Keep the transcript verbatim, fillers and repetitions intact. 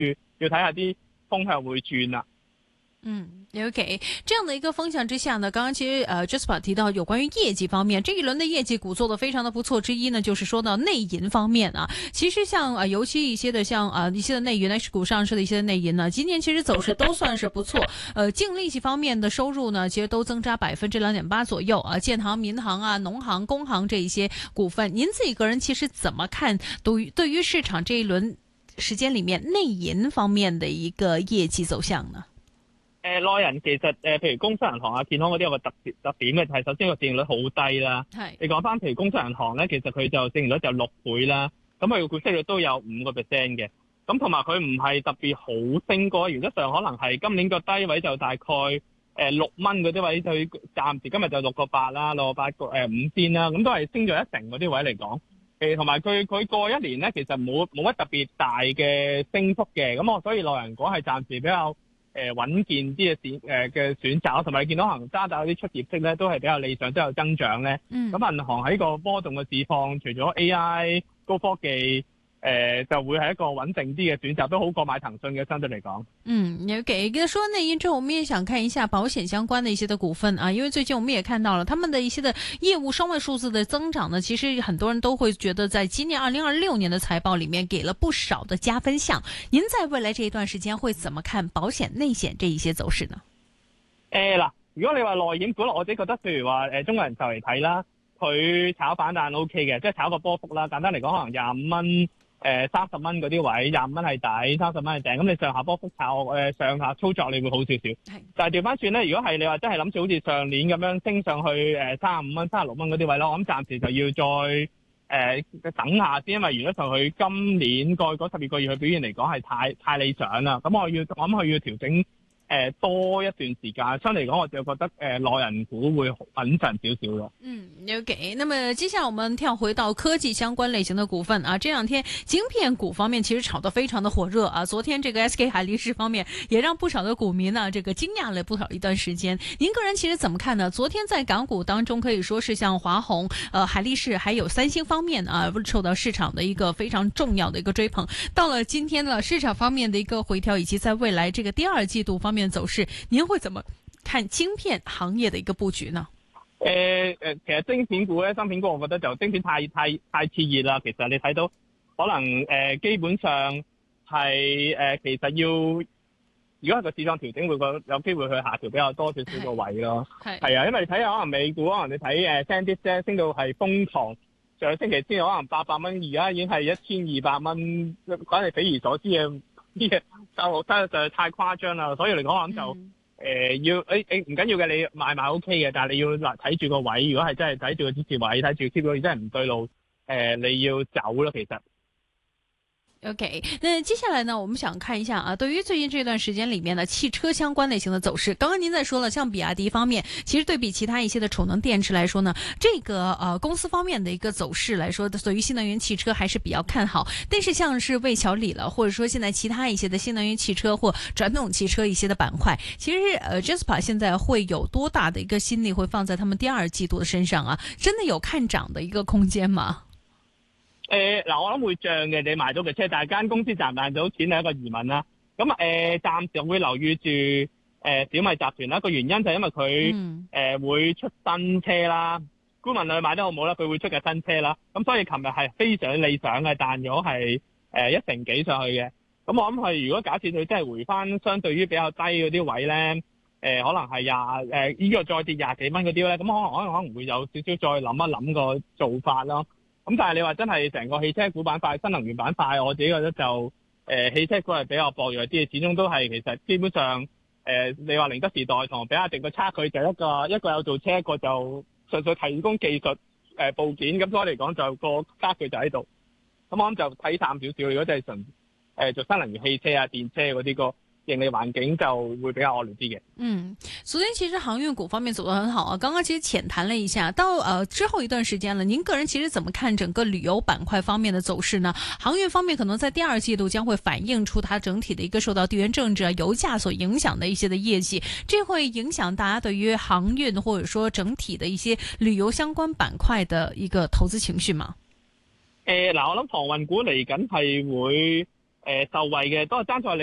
住要睇下啲風向會轉啦。 嗯 ，OK， 這樣的一個方向之下呢，剛剛其實呃 Jasper 提到有關於業績方面，這一輪的業績股做得非常的不錯之一呢，就是說到內銀方面啊，其實像呃尤其一些的像呃一些的內銀 H 股上市的一些的內銀呢，今年其實走勢都算是不錯，呃淨利息方面的收入呢，其實都增加百分之兩點八左右啊，建行、民航啊、農行、工行這一些股份，您自己個人其實怎麼看對於對於市場這一輪時間裡面內銀方面的一個業績走向呢？ 誒、呃、內人其實誒、呃，譬如工商銀行啊、建行嗰啲有個特別特點嘅，就係首先個市盈率好低啦。係你講翻譬如工商銀行咧，其實佢就市盈率就六倍啦，咁佢個股息率都有五個 percent 嘅。咁同埋佢唔係特別好升過，原則上可能係今年個低位就大概誒六蚊嗰啲位，佢暫時今日就六個八啦，六個八個誒五仙啦，咁都係升咗一成嗰啲位嚟講。誒同埋佢佢過一年咧，其實冇冇乜特別大嘅升幅嘅，咁我所以內人講係暫時比較誒穩健啲嘅選誒嘅選擇，同埋你見到可能渣打嗰啲出業績咧都係比較理想，都有增長咧。嗯。咁銀行喺個波動嘅市況，除咗 A I 高科技。誒、呃，就會係一個穩定啲嘅選擇，都好過買騰訊嘅，相對嚟講。嗯， 你給一個說內銀之後，我們也想看一下保險相關的一些的股份啊，因為最近我們也看到了他們的一些的業務雙位數字的增長呢，其實很多人都會覺得在今年二零二六年的財報裏面給了不少的加分項。您在未來這一段時間會怎麼看保險內險這一些走勢呢？ 誒嗱、呃，如果你話內險股，我自己覺得，譬如話誒、呃、中國人壽嚟睇啦，佢炒反彈 O K 嘅，即係炒個波幅啦。簡單嚟講，可能廿五蚊。誒三十蚊嗰啲位，廿五蚊係底，三十蚊係頂，咁你上下波幅炒，誒、呃、上下操作你會好少少。係，但係調翻轉咧，如果係你話真係諗住好似上年咁樣升上去誒三十五蚊、三十六蚊嗰啲位咯，我諗暫時就要再誒、呃、等下先，因為如果就佢今年過去嗰十二個月嘅表現嚟講係太太理想啦，咁我要我諗佢要調整。誒多一段時間，相對嚟講，我就覺得誒內人股會穩陣少少咯。嗯 ，OK。那麼接下來我們跳回到科技相關類型的股份啊，這兩天晶片股方面其實炒得非常的火熱啊。昨天這個 S K 海力士方面也讓不少的股民呢，這個驚訝了不少一段時間。您個人其實怎麼看呢？昨天在港股當中可以說是像華虹、呃海力士還有三星方面啊，受到市場的一個非常重要的一個追捧。到了今天呢，市場方面的一個回調，以及在未來這個第二季度方面走勢，您會怎麼看晶片行業的一個布局呢？ 誒誒、呃，其實晶片股咧，芯片股，我覺得就晶片太太太熾熱啦。其實你睇到可能誒、呃，基本上係誒、呃，其實要如果係個市況調整，會個有機會去下調比較多少少個位咯。係係啊，因為你睇下可能美股，可能你睇誒 SanDisk 升到係瘋狂，上個星期先可能八百蚊，而家已經係一千二百蚊，簡直匪夷所思嘅。啲嘢就真係就係太誇張啦，所以嚟講我諗就誒、嗯呃、要誒誒唔緊要嘅，你買買 O K 嘅，但係你要嗱睇住個位，如果係真係睇住個支持位，睇住 keep 到真係唔對路，誒、呃、你要走咯，其實。 OK，那接下來呢，我們想看一下啊，對於最近這段時間裏面的汽車相關類型的走勢，剛剛您在說了，像比亞迪方面，其實對比其他一些的儲能電池來說呢，這個呃公司方面的一個走勢來說，對於新能源汽車還是比較看好。但是像是魏小李了，或者說現在其他一些的新能源汽車或傳統汽車一些的板塊，其實呃 Jasper 現在會有多大的一個心力會放在他們第二季度的身上啊？真的有看漲的一個空間嗎？ 誒嗱、呃，我諗會漲嘅，你賣到嘅車，但係間公司賺唔賺到錢係一個疑問啦。咁誒、呃，暫時會留意住誒、呃、小米集團啦。個原因就係因為佢誒、嗯呃、會出新車啦。顧問佢買得好唔好啦？佢會出嘅新車啦。咁所以琴日係非常理想嘅，彈咗係誒一成幾上去嘅。咁我諗佢如果假設佢真係回翻相對於比較低嗰啲位咧，誒、呃、可能係廿誒呢個再跌廿幾蚊嗰啲咧，咁可能可能可能會有少少再諗一諗個做法咯。咁但係你話真係成個汽車股板塊、新能源板塊，我自己覺得就誒、呃、汽車股係比較薄弱啲嘅，始終都係其實基本上誒、呃、你話寧德時代同比亞迪嘅差距就一個一個有做車，一個就純粹提供技術誒、呃、部件，咁所以嚟講就個差距就喺度。咁我諗就睇淡少少，如果真係純誒做新能源汽車啊、電車嗰啲個盈利環境就會比較惡劣啲嘅。嗯， 昨天其實航運股方面走得很好啊。剛剛其實淺談了一下，到呃之後一段時間了，您個人其實怎麼看整個旅遊板塊方面的走勢呢？航運方面可能在第二季度將會反映出它整體的一個受到地緣政治啊、油價所影響的一些的業績，這會影響大家對於航運或者說整體的一些旅遊相關板塊的一個投資情緒嗎？ 誒嗱、呃，我諗航運股嚟緊係會。 誒受惠嘅，都係爭在你